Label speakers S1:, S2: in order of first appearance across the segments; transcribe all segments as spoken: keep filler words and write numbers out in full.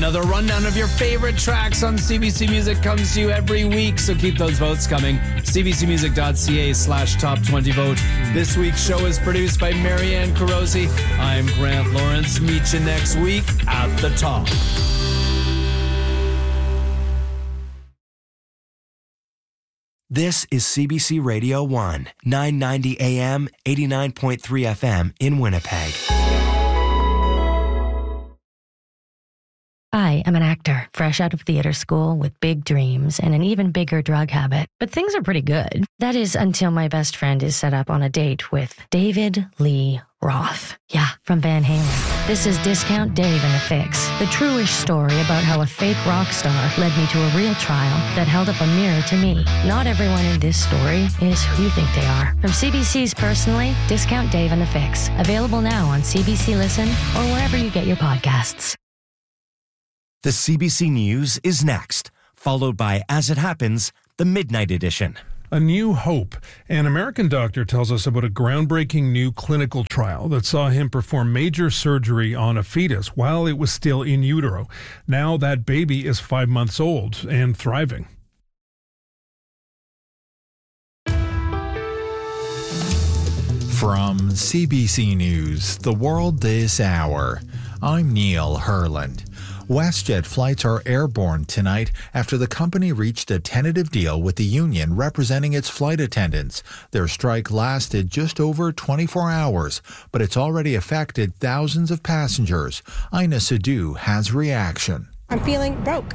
S1: Another rundown of your favorite tracks on C B C Music comes to you every week, so keep those votes coming. cbcmusic.ca slash top 20 vote. This week's show is produced by Marianne Carosi. I'm Grant Lawrence. Meet you next week at the top.
S2: This is C B C Radio one, nine ninety A M, eighty-nine point three F M in Winnipeg.
S3: I am an actor, fresh out of theater school with big dreams and an even bigger drug habit. But things are pretty good. That is until my best friend is set up on a date with David Lee Roth. Yeah, from Van Halen. This is Discount Dave and the Fix, the true-ish story about how a fake rock star led me to a real trial that held up a mirror to me. Not everyone in this story is who you think they are. From C B C's Personally, Discount Dave and the Fix. Available now on C B C Listen or wherever you get your podcasts.
S2: The C B C News is next, followed by As It Happens, the Midnight Edition.
S4: A New Hope. An American doctor tells us about a groundbreaking new clinical trial that saw him perform major surgery on a fetus while it was still in utero. Now that baby is five months old and thriving.
S5: From C B C News, The World This Hour, I'm Neil Herland. WestJet flights are airborne tonight after the company reached a tentative deal with the union representing its flight attendants. Their strike lasted just over twenty-four hours, but it's already affected thousands of passengers. Ina Sadhu has reaction.
S6: I'm feeling broke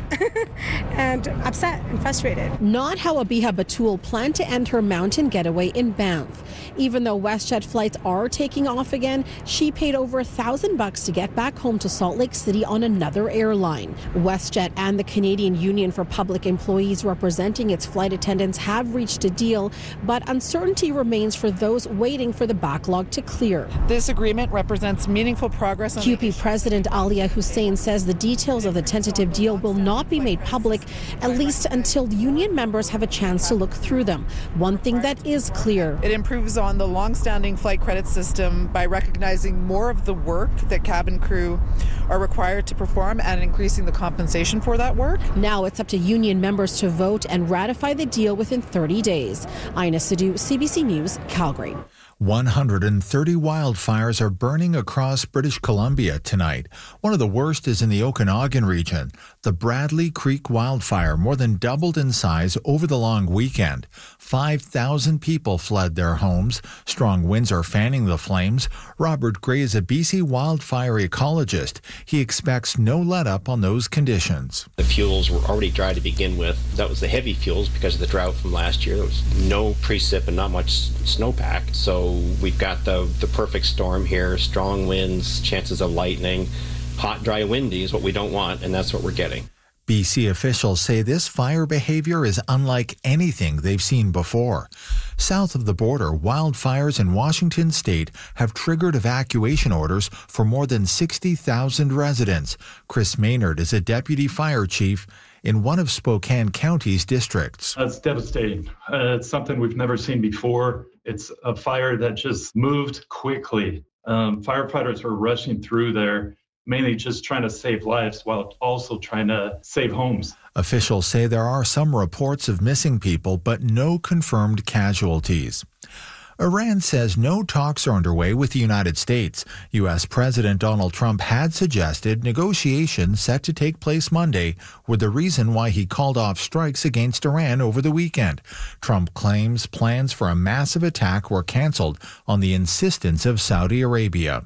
S6: and upset and frustrated.
S7: Not how Abiha Batul planned to end her mountain getaway in Banff. Even though WestJet flights are taking off again, she paid over a thousand bucks to get back home to Salt Lake City on another airline. WestJet and the Canadian Union for Public Employees representing its flight attendants have reached a deal, but uncertainty remains for those waiting for the backlog to clear.
S8: This agreement represents meaningful progress.
S7: Q P President Alia Hussein says the details of the tentative deal will not be made public, at least until union members have a chance to look through them. One thing that is clear.
S8: It improves on the long-standing flight credit system by recognizing more of the work that cabin crew are required to perform and increasing the compensation for that work.
S7: Now it's up to union members to vote and ratify the deal within thirty days. Ina Sadhu, C B C News, Calgary.
S5: one hundred thirty wildfires are burning across British Columbia tonight. One of the worst is in the Okanagan region. The Bradley Creek wildfire more than doubled in size over the long weekend. five thousand people fled their homes. Strong winds are fanning the flames. Robert Gray is a B C wildfire ecologist. He expects no let-up on those conditions.
S9: The fuels were already dry to begin with. That was the heavy fuels because of the drought from last year. There was no precip and not much snowpack. So we've got the, the perfect storm here. Strong winds, chances of lightning. Hot, dry, windy is what we don't want, and that's what we're getting.
S5: B C officials say this fire behavior is unlike anything they've seen before. South of the border, wildfires in Washington state have triggered evacuation orders for more than sixty thousand residents. Chris Maynard is a deputy fire chief in one of Spokane County's districts.
S10: That's devastating. Uh, it's something we've never seen before. It's a fire that just moved quickly. Um, firefighters were rushing through there, mainly just trying to save lives while also trying to save homes.
S5: Officials say there are some reports of missing people, but no confirmed casualties. Iran says no talks are underway with the United States. U S. President Donald Trump had suggested negotiations set to take place Monday were the reason why he called off strikes against Iran over the weekend. Trump claims plans for a massive attack were canceled on the insistence of Saudi Arabia.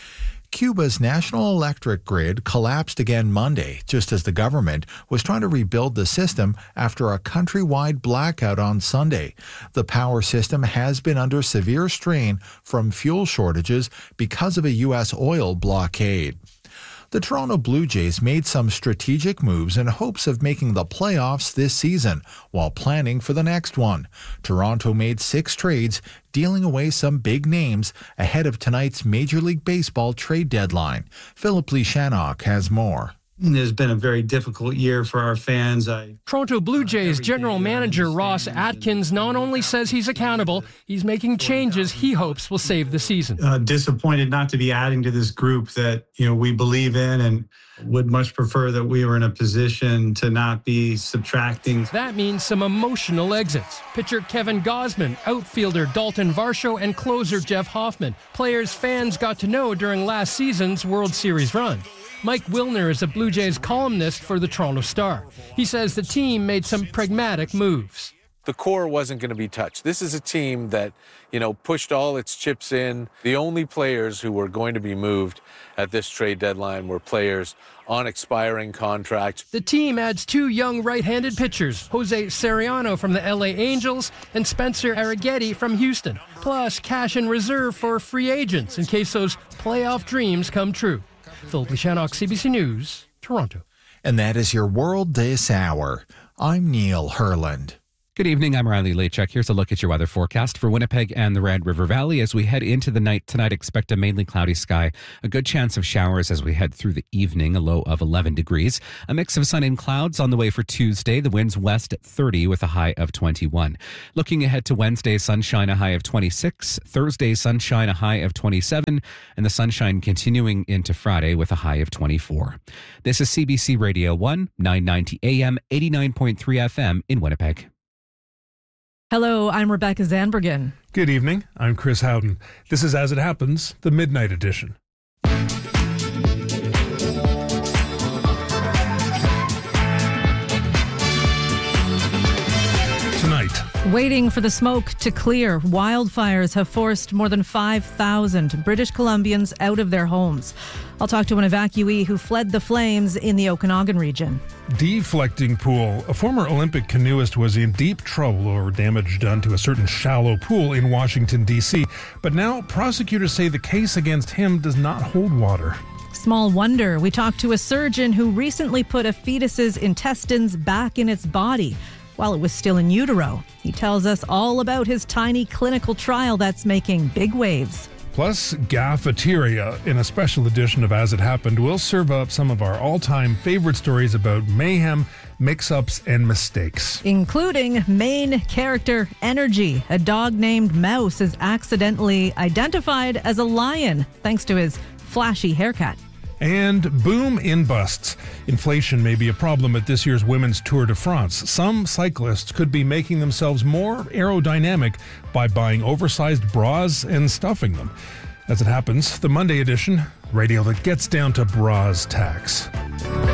S5: Cuba's national electric grid collapsed again Monday, just as the government was trying to rebuild the system after a countrywide blackout on Sunday. The power system has been under severe strain from fuel shortages because of a U S oil blockade. The Toronto Blue Jays made some strategic moves in hopes of making the playoffs this season while planning for the next one. Toronto made six trades, dealing away some big names ahead of tonight's Major League Baseball trade deadline. Philip Lee Shannock has more.
S11: It's been a very difficult year for our fans. I,
S12: Toronto Blue Jays general manager Ross Atkins not only says he's accountable, he's making changes he hopes will save the season.
S11: Uh, disappointed not to be adding to this group that, you know, we believe in, and would much prefer that we were in a position to not be subtracting.
S12: That means some emotional exits. Pitcher Kevin Gausman, outfielder Dalton Varsho, and closer Jeff Hoffman, players fans got to know during last season's World Series run. Mike Wilner is a Blue Jays columnist for the Toronto Star. He says the team made some pragmatic moves.
S13: The core wasn't going to be touched. This is a team that, you know, pushed all its chips in. The only players who were going to be moved at this trade deadline were players on expiring contracts.
S12: The team adds two young right-handed pitchers, Jose Soriano from the L A Angels and Spencer Arrighetti from Houston, plus cash in reserve for free agents in case those playoff dreams come true. Phil Shannock, C B C News, Toronto.
S5: And that is your World This Hour. I'm Neil Herland.
S14: Good evening, I'm Riley Lachuk. Here's a look at your weather forecast for Winnipeg and the Red River Valley. As we head into the night tonight, expect a mainly cloudy sky, a good chance of showers as we head through the evening, a low of eleven degrees. A mix of sun and clouds on the way for Tuesday. The winds west at thirty with a high of twenty-one. Looking ahead to Wednesday, sunshine, a high of twenty-six. Thursday, sunshine, a high of twenty-seven. And the sunshine continuing into Friday with a high of twenty-four. This is C B C Radio one, nine ninety A M, eighty-nine point three F M in Winnipeg.
S15: Hello, I'm Rebecca Zanbergen.
S4: Good evening. I'm Chris Howden. This is As It Happens, the Midnight Edition. Tonight.
S15: Waiting for the smoke to clear, wildfires have forced more than five thousand British Columbians out of their homes. I'll talk to an evacuee who fled the flames in the Okanagan region.
S4: Deflecting pool. A former Olympic canoeist was in deep trouble over damage done to a certain shallow pool in Washington, D C. But now prosecutors say the case against him does not hold water.
S15: Small wonder. We talked to a surgeon who recently put a fetus's intestines back in its body while it was still in utero. He tells us all about his tiny clinical trial that's making big waves.
S4: Plus, Gaffeteria, in a special edition of As It Happened, we'll serve up some of our all-time favorite stories about mayhem, mix-ups, and mistakes.
S15: Including main character Energy. A dog named Mouse is accidentally identified as a lion thanks to his flashy haircut.
S4: And boom in busts. Inflation may be a problem at this year's Women's Tour de France. Some cyclists could be making themselves more aerodynamic by buying oversized bras and stuffing them. As It Happens, the Monday edition, radio that gets down to bras tax.